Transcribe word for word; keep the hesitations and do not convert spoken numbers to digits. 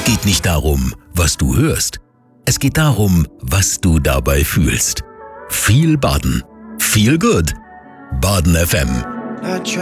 geht nicht darum, was du hörst. Es geht darum, was du dabei fühlst. Viel Baden. Feel good. Baden F M.